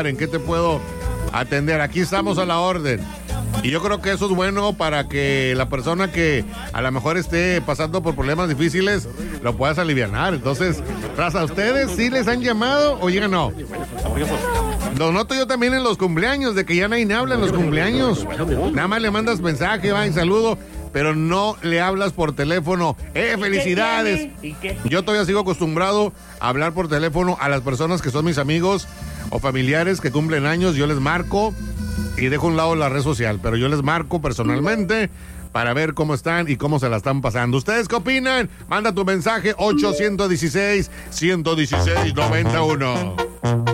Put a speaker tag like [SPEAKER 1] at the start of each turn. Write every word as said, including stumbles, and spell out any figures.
[SPEAKER 1] ¿En qué te puedo atender? Aquí estamos a la orden. Y yo creo que eso es bueno para que la persona que a lo mejor esté pasando por problemas difíciles lo puedas alivianar. Entonces, raza, ¿ustedes sí les han llamado o ya no? Lo noto yo también en los cumpleaños, de que ya nadie habla en los cumpleaños. Nada más le mandas mensaje, va, y saludo, pero no le hablas por teléfono. ¡Eh, felicidades! Yo todavía sigo acostumbrado a hablar por teléfono a las personas que son mis amigos o familiares que cumplen años. Yo les marco y dejo a un lado la red social, pero yo les marco personalmente para ver cómo están y cómo se la están pasando. ¿Ustedes qué opinan? Manda tu mensaje ocho uno seis, uno uno seis, nueve uno.